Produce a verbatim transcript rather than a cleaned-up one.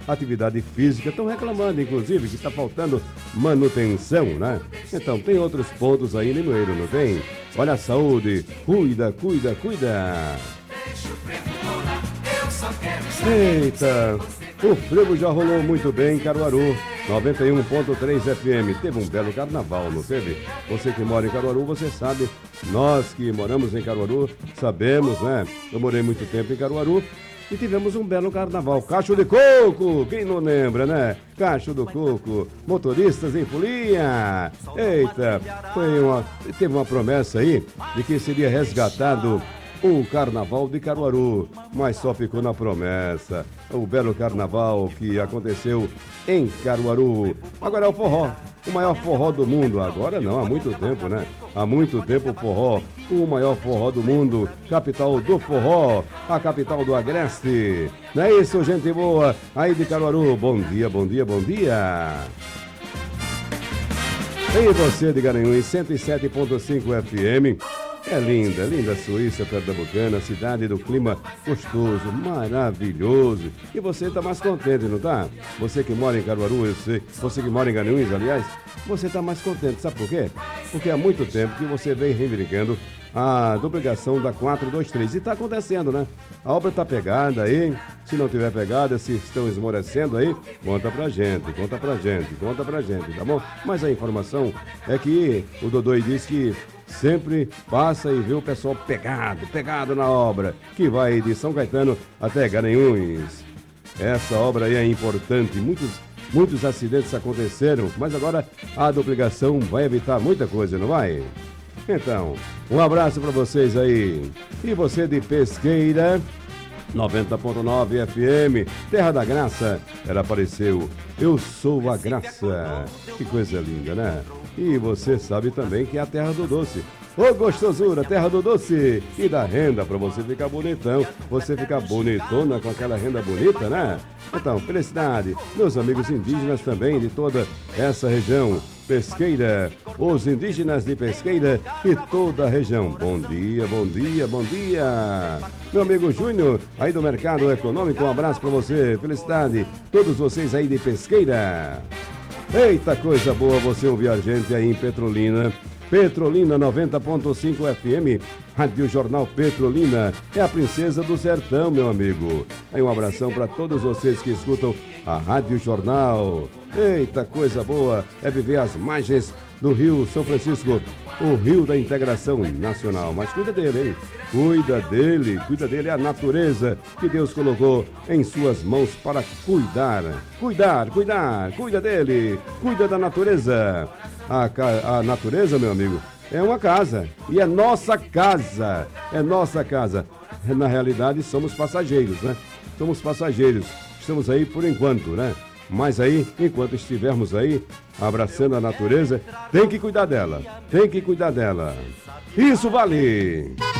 atividade física. Estão reclamando, inclusive, que está faltando manutenção, né? Então, tem outros pontos aí em Limoeiro, não tem? Olha a saúde, cuida, cuida, cuida. Eita, o frevo já rolou muito bem em Caruaru, noventa e um ponto três F M. Teve um belo carnaval, não teve? Você que mora em Caruaru, você sabe. Nós que moramos em Caruaru, sabemos, né? Eu morei muito tempo em Caruaru e tivemos um belo carnaval. Cacho de Coco, quem não lembra, né? Cacho do Coco, motoristas em folia. Eita, foi uma, teve uma promessa aí de que seria resgatado o Carnaval de Caruaru, mas só ficou na promessa. O belo carnaval que aconteceu em Caruaru. Agora é o forró, o maior forró do mundo. Agora não, há muito tempo, né? Há muito tempo o forró, o maior forró do mundo, capital do forró, a capital do Agreste. Não é isso, gente boa? Aí de Caruaru, bom dia, bom dia, bom dia. E você de Garanhuns, cento e sete ponto cinco F M. É linda, linda Suíça pernambucana, cidade do clima gostoso, maravilhoso. E você está mais contente, não tá? Você que mora em Caruaru, eu sei, você que mora em Garanhuns, aliás, você está mais contente, sabe por quê? Porque há muito tempo que você vem reivindicando a duplicação da quatrocentos e vinte e três. E está acontecendo, né? A obra está pegada aí. Se não tiver pegada, se estão esmorecendo aí, conta pra gente, conta pra gente, conta pra gente, tá bom? Mas a informação é que o Dodô diz que sempre passa e vê o pessoal pegado, pegado na obra, que vai de São Caetano até Garanhuns. Essa obra aí é importante, muitos, muitos acidentes aconteceram, mas agora a duplicação vai evitar muita coisa, não vai? Então, um abraço para vocês aí. E você de Pesqueira, noventa ponto nove F M, Terra da Graça, ela apareceu. Eu sou a Graça. Que coisa linda, né? E você sabe também que é a Terra do Doce. Ô gostosura, Terra do Doce. E da renda para você ficar bonitão. Você ficar bonitona com aquela renda bonita, né? Então, felicidade. Meus amigos indígenas também de toda essa região. Pesqueira, os indígenas de Pesqueira e toda a região. Bom dia, bom dia, bom dia. Meu amigo Júnior, aí do Mercado Econômico, um abraço para você. Felicidade. Todos vocês aí de Pesqueira. Eita, coisa boa você ouvir a gente aí em Petrolina. Petrolina noventa ponto cinco F M, Rádio Jornal Petrolina, é a princesa do sertão, meu amigo. Aí um abração para todos vocês que escutam a Rádio Jornal. Eita, coisa boa é viver as margens do Rio São Francisco, o rio da integração nacional. Mas cuida dele, hein? Cuida dele, cuida dele, é a natureza que Deus colocou em suas mãos para cuidar. Cuidar, cuidar, cuida dele, cuida da natureza. A, a natureza, meu amigo, é uma casa, e é nossa casa, é nossa casa. Na realidade, somos passageiros, né? Somos passageiros, estamos aí por enquanto, né? Mas aí, enquanto estivermos aí, abraçando a natureza, tem que cuidar dela, tem que cuidar dela. Isso vale!